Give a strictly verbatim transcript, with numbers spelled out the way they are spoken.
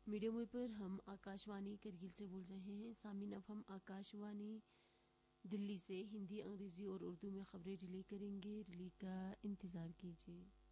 Medium wave पर हम आकाशवाणी करगिल से बोल रहे हैं। सामीन, अब हम आकाशवाणी दिल्ली से हिंदी, अंग्रेजी और उर्दू में खबरें रिले करेंगे। रिले का इंतजार कीजिए।